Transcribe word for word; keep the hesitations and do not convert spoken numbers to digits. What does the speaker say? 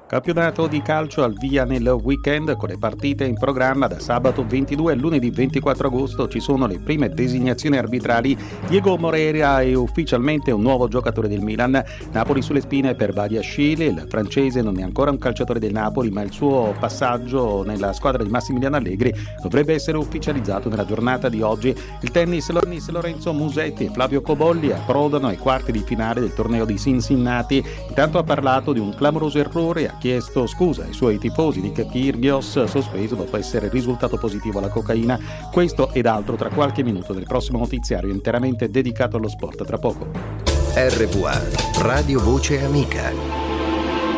Campionato di calcio al via nel weekend con le partite in programma da sabato ventidue a lunedì ventiquattro agosto. Ci sono le prime designazioni arbitrali. Diego Moreira è ufficialmente un nuovo giocatore del Milan. Napoli sulle spine per Badiashile. Il francese non è ancora un calciatore del Napoli, ma il suo passaggio nella squadra di Massimiliano Allegri dovrebbe essere ufficializzato nella giornata di oggi. Il tennis, Lorenzo Musetti e Flavio Cobolli approdano ai quarti di finale del torneo di Cincinnati. Intanto ha parlato di un clamoroso errore, ha chiesto scusa ai suoi tifosi di Kyrgios, sospeso dopo essere risultato positivo alla cocaina. Questo ed altro tra qualche minuto nel prossimo notiziario interamente dedicato allo sport. Tra poco. R V A, Radio Voce Amica.